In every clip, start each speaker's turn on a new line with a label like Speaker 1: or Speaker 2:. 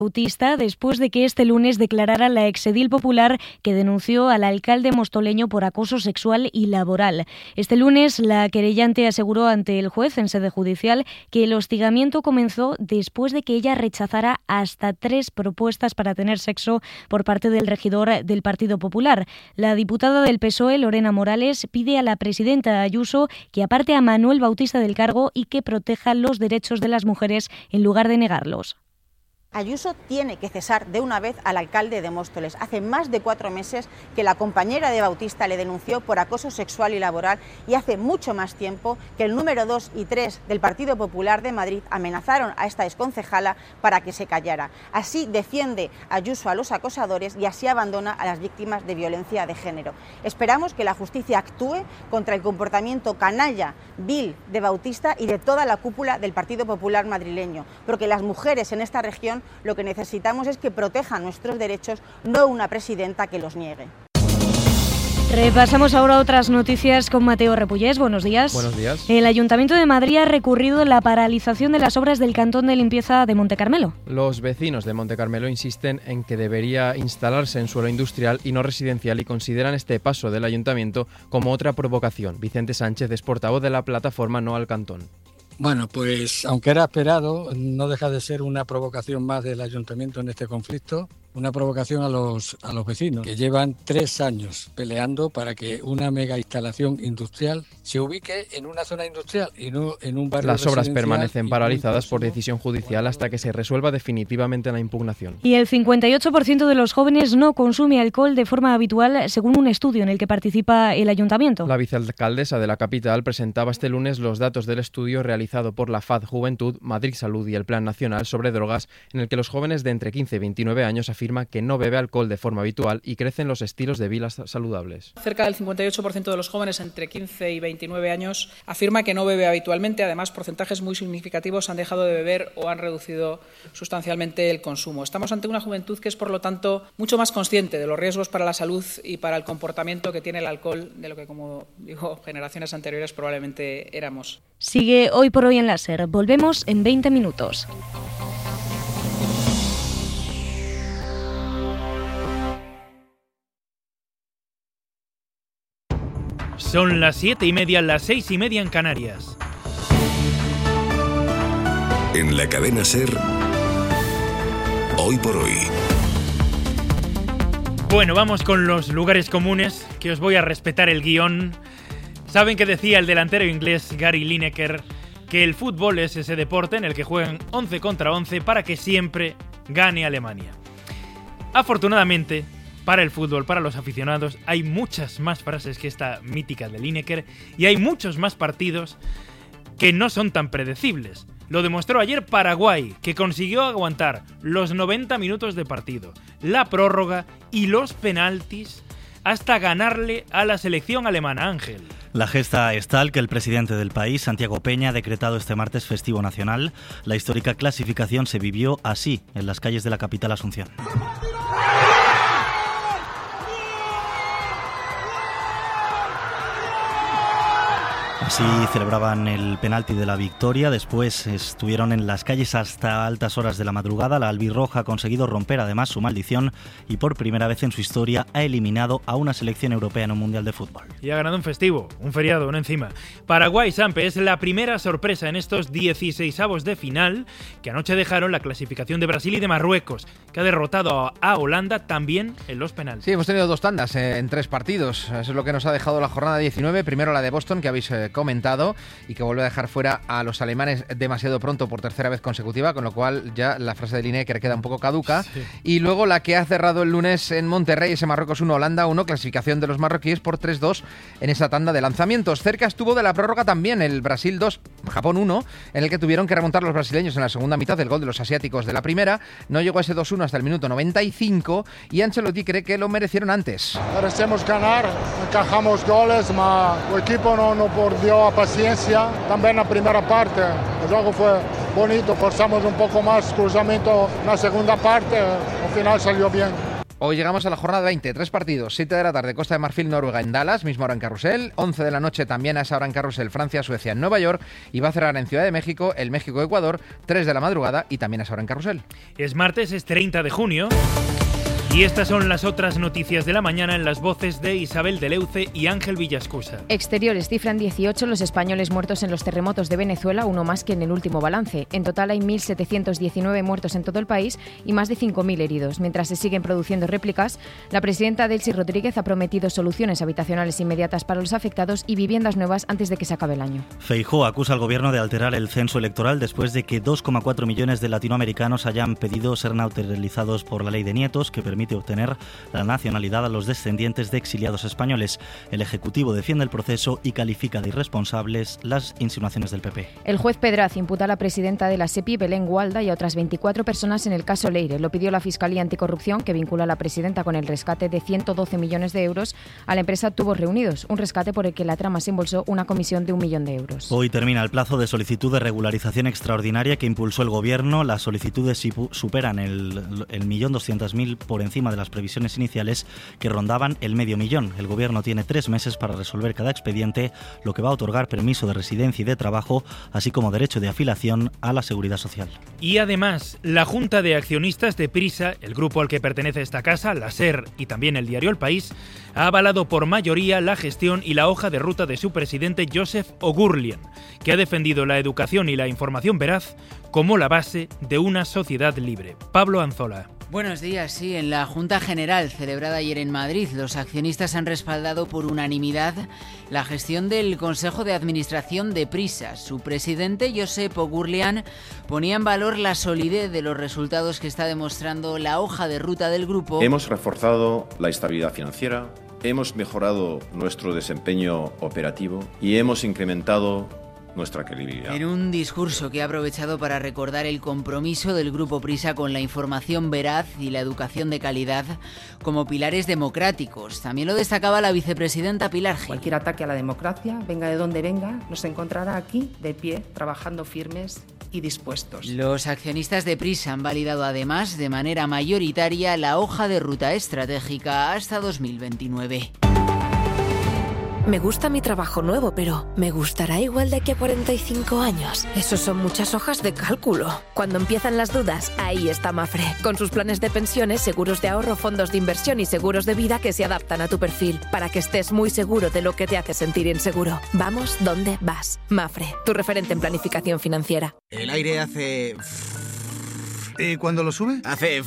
Speaker 1: Bautista después de que este lunes declarara la exedil popular que denunció al alcalde mostoleño por acoso sexual y laboral. Este lunes la querellante aseguró ante el juez en sede judicial que el hostigamiento comenzó después de que ella rechazara hasta 3 propuestas para tener sexo por parte del regidor del Partido Popular. La diputada del PSOE, Lorena Morales, pide a la presidenta Ayuso que aparte a Manuel Bautista del cargo y que proteja los derechos de las mujeres en lugar de negarlos.
Speaker 2: Ayuso tiene que cesar de una vez al alcalde de Móstoles. Hace más de 4 meses que la compañera de Bautista le denunció por acoso sexual y laboral, y hace mucho más tiempo que el número 2 y 3 del Partido Popular de Madrid amenazaron a esta exconcejala para que se callara. Así defiende Ayuso a los acosadores y así abandona a las víctimas de violencia de género. Esperamos que la justicia actúe contra el comportamiento canalla, vil de Bautista y de toda la cúpula del Partido Popular madrileño, porque las mujeres en esta región lo que necesitamos es que protejan nuestros derechos, no una presidenta que los niegue.
Speaker 1: Repasamos ahora otras noticias con Mateo Repullés. Buenos días.
Speaker 3: Buenos días.
Speaker 1: El Ayuntamiento de Madrid ha recurrido la paralización de las obras del cantón de limpieza de Montecarmelo.
Speaker 3: Los vecinos de Montecarmelo insisten en que debería instalarse en suelo industrial y no residencial y consideran este paso del Ayuntamiento como otra provocación. Vicente Sánchez es portavoz de la plataforma No al Cantón.
Speaker 4: Bueno, pues aunque era esperado, no deja de ser una provocación más del Ayuntamiento en este conflicto, una provocación a los vecinos, que llevan 3 años peleando para que una mega instalación industrial se ubique en una zona industrial y no en un barrio
Speaker 3: Las obras
Speaker 4: residencial.
Speaker 3: permanecen paralizadas por decisión judicial hasta que se resuelva definitivamente la impugnación.
Speaker 1: Y el 58% de los jóvenes no consume alcohol de forma habitual, según un estudio en el que participa el Ayuntamiento.
Speaker 3: La vicealcaldesa de la capital presentaba este lunes los datos del estudio realizado por la FAD Juventud, Madrid Salud y el Plan Nacional sobre Drogas, en el que los jóvenes de entre 15 y 29 años afirma que no bebe alcohol de forma habitual y crecen los estilos de vida saludables.
Speaker 5: Cerca del 58% de los jóvenes entre 15 y 29 años afirma que no bebe habitualmente. Además, porcentajes muy significativos han dejado de beber o han reducido sustancialmente el consumo. Estamos ante una juventud que es, por lo tanto, mucho más consciente de los riesgos para la salud y para el comportamiento que tiene el alcohol de lo que, como digo, generaciones anteriores probablemente éramos.
Speaker 1: Sigue Hoy por Hoy en la SER. Volvemos en 20 minutos.
Speaker 6: Son las 7:30, las 6:30 en Canarias.
Speaker 7: En la cadena SER, Hoy por Hoy.
Speaker 6: Bueno, vamos con los lugares comunes, que os voy a respetar el guión. Saben que decía el delantero inglés Gary Lineker que el fútbol es ese deporte en el que juegan 11 contra 11 para que siempre gane Alemania. Afortunadamente, para el fútbol, para los aficionados, hay muchas más frases que esta mítica de Lineker y hay muchos más partidos que no son tan predecibles. Lo demostró ayer Paraguay, que consiguió aguantar los 90 minutos de partido, la prórroga y los penaltis hasta ganarle a la selección alemana. Ángel.
Speaker 8: La gesta es tal que el presidente del país, Santiago Peña, ha decretado este martes festivo nacional. La histórica clasificación se vivió así en las calles de la capital Asunción. Así celebraban el penalti de la victoria. Después estuvieron en las calles hasta altas horas de la madrugada. La albirroja ha conseguido romper además su maldición y por primera vez en su historia ha eliminado a una selección europea en un mundial de fútbol.
Speaker 6: Y ha ganado un festivo, un feriado, uno encima. Paraguay-Sampe es la primera sorpresa en estos 16avos de final, que anoche dejaron la clasificación de Brasil y de Marruecos, que ha derrotado a Holanda también en los penaltis.
Speaker 9: Sí, hemos tenido 2 tandas en 3 partidos. Eso es lo que nos ha dejado la jornada 19. Primero la de Boston, que habéis comentado, y que vuelve a dejar fuera a los alemanes demasiado pronto por tercera vez consecutiva, con lo cual ya la frase de Lineker queda un poco caduca. Sí. Y luego la que ha cerrado el lunes en Monterrey, ese Marruecos 1, Holanda 1, clasificación de los marroquíes por 3-2 en esa tanda de lanzamientos. Cerca estuvo de la prórroga también el Brasil 2, Japón 1, en el que tuvieron que remontar los brasileños en la segunda mitad del gol de los asiáticos de la primera. No llegó a ese 2-1 hasta el minuto 95 y Ancelotti cree que lo merecieron antes.
Speaker 10: Merecemos ganar, encajamos goles, pero el equipo no perdió a paciencia. También la primera parte, el juego fue bonito, forzamos un poco más, cruzamiento en la segunda parte, al final salió bien.
Speaker 9: Hoy llegamos a la jornada 20, 3 partidos, 7 de la tarde, Costa de Marfil, Noruega en Dallas, misma hora en Carrusel, 11 de la noche también a esa hora en Carrusel, Francia, Suecia en Nueva York, y va a cerrar en Ciudad de México, el México-Ecuador, 3 de la madrugada y también a esa hora en Carrusel.
Speaker 6: Es martes, es 30 de junio. Y estas son las otras noticias de la mañana en las voces de Isabel de Leuce y Ángel Villascusa.
Speaker 11: Exteriores cifran 18 los españoles muertos en los terremotos de Venezuela, uno más que en el último balance. En total hay 1.719 muertos en todo el país y más de 5.000 heridos. Mientras se siguen produciendo réplicas, la presidenta Delcy Rodríguez ha prometido soluciones habitacionales inmediatas para los afectados y viviendas nuevas antes de que se acabe el año.
Speaker 8: Feijóo acusa al gobierno de alterar el censo electoral después de que 2,4 millones de latinoamericanos hayan pedido ser naturalizados por la ley de nietos, que permite obtener la nacionalidad a los descendientes de exiliados españoles. El Ejecutivo defiende el proceso y califica de irresponsables las insinuaciones del PP.
Speaker 11: El juez Pedraz imputa a la presidenta de la SEPI, Belén Gualda, y a otras 24 personas en el caso Leire. Lo pidió la Fiscalía Anticorrupción, que vincula a la presidenta con el rescate de 112 millones de euros a la empresa Tubos Reunidos, un rescate por el que la trama se embolsó una comisión de 1 millón de euros.
Speaker 8: Hoy termina el plazo de solicitud de regularización extraordinaria que impulsó el Gobierno. Las solicitudes superan el 1.200.000 por encima de las previsiones iniciales, que rondaban el 500.000. El Gobierno tiene 3 meses para resolver cada expediente, lo que va a otorgar permiso de residencia y de trabajo, así como derecho de afiliación a la Seguridad Social.
Speaker 6: Y además, la Junta de Accionistas de Prisa, el grupo al que pertenece esta casa, la SER y también el diario El País, ha avalado por mayoría la gestión y la hoja de ruta de su presidente Joseph O'Gurlian, que ha defendido la educación y la información veraz como la base de una sociedad libre. Pablo Anzola.
Speaker 12: Buenos días. Sí, en la Junta General celebrada ayer en Madrid, los accionistas han respaldado por unanimidad la gestión del Consejo de Administración de Prisa. Su presidente, Josep O'Gurlian, ponía en valor la solidez de los resultados que está demostrando la hoja de ruta del grupo.
Speaker 13: Hemos reforzado la estabilidad financiera, hemos mejorado nuestro desempeño operativo y hemos incrementado nuestra credibilidad.
Speaker 12: En un discurso que ha aprovechado para recordar el compromiso del Grupo Prisa con la información veraz y la educación de calidad como pilares democráticos. También lo destacaba la vicepresidenta Pilar Gil.
Speaker 14: Cualquier ataque a la democracia, venga de donde venga, nos encontrará aquí, de pie, trabajando firmes y dispuestos.
Speaker 12: Los accionistas de Prisa han validado además de manera mayoritaria la hoja de ruta estratégica hasta 2029.
Speaker 15: Me gusta mi trabajo nuevo, pero ¿me gustará igual de aquí a 45 años? Esos son muchas hojas de cálculo. Cuando empiezan las dudas, ahí está Mafre, con sus planes de pensiones, seguros de ahorro, fondos de inversión y seguros de vida que se adaptan a tu perfil, para que estés muy seguro de lo que te hace sentir inseguro. Vamos donde vas. Mafre, tu referente en planificación financiera.
Speaker 16: El aire hace... ¿Y cuando lo sube? Hace...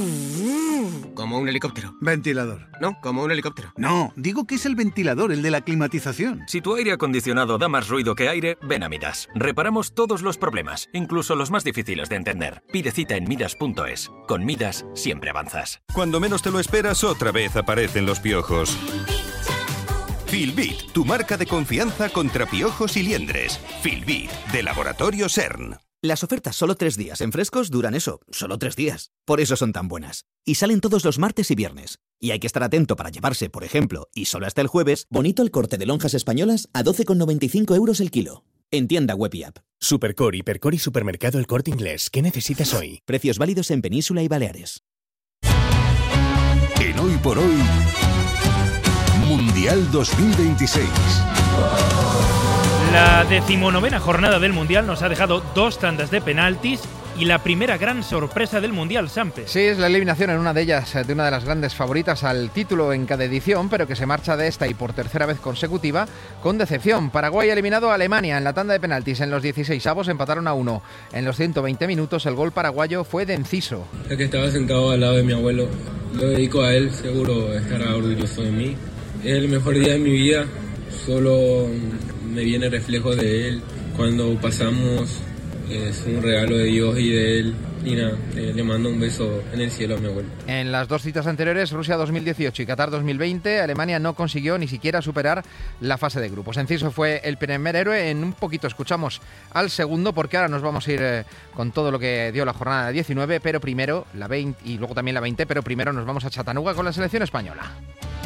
Speaker 16: como un helicóptero. Ventilador. No, como un helicóptero. No, digo que es el ventilador, el de la climatización.
Speaker 17: Si tu aire acondicionado da más ruido que aire, ven a Midas. Reparamos todos los problemas, incluso los más difíciles de entender. Pide cita en Midas.es. Con Midas siempre avanzas.
Speaker 7: Cuando menos te lo esperas, otra vez aparecen los piojos. Filbit, tu marca de confianza contra piojos y liendres. Filbit, de Laboratorio CERN.
Speaker 18: Las ofertas solo 3 días en Frescos duran eso, solo 3 días. Por eso son tan buenas. Y salen todos los martes y viernes. Y hay que estar atento para llevarse, por ejemplo, y solo hasta el jueves, bonito el corte de lonjas españolas a 12,95 € el kilo. En tienda web y app.
Speaker 19: Supercor, Hipercor y Supermercado El Corte Inglés. ¿Qué necesitas hoy?
Speaker 18: Precios válidos en Península y Baleares.
Speaker 7: En Hoy por Hoy, Mundial 2026.
Speaker 6: La 19ª jornada del Mundial nos ha dejado 2 tandas de penaltis y la primera gran sorpresa del Mundial, Sampes.
Speaker 9: Sí, es la eliminación en una de ellas, de una de las grandes favoritas al título en cada edición, pero que se marcha de esta y por tercera vez consecutiva con decepción. Paraguay ha eliminado a Alemania en la tanda de penaltis. En los 16avos empataron a 1. En los 120 minutos el gol paraguayo fue de Enciso.
Speaker 20: El que estaba sentado al lado de mi abuelo, lo dedico a él, seguro estará orgulloso de mí. Es el mejor día de mi vida, solo me viene reflejo de él. Cuando pasamos es un regalo de Dios y de él. Y nada, le mando un beso en el cielo a mi abuelo.
Speaker 9: En las 2 citas anteriores, Rusia 2018 y Qatar 2020, Alemania no consiguió ni siquiera superar la fase de grupos. Enciso fue el primer héroe. En un poquito escuchamos al segundo, porque ahora nos vamos a ir con todo lo que dio la jornada 19, pero primero la 20 y luego también la 20, pero primero nos vamos a Chattanooga con la selección española.